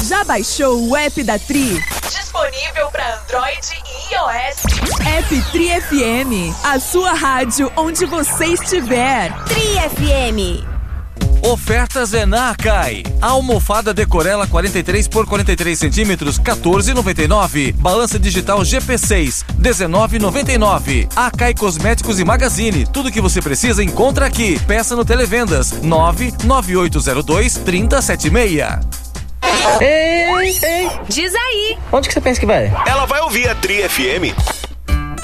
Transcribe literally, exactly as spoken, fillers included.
Já baixou o app da Tri? Disponível para Android e iOS. App Tri F M, a sua rádio onde você estiver. Tri F M. Ofertas é na Acai. Almofada Decorela quarenta e três por quarenta e três centímetros, quatorze e noventa e nove. Balança digital G P seis, dezenove e noventa e nove. Acai Cosméticos e Magazine. Tudo que você precisa encontra aqui. Peça no Televendas nove nove oito zero dois, três zero sete seis. Ei, ei. Diz aí. Onde que você pensa que vai? Ela vai ouvir a Tri F M.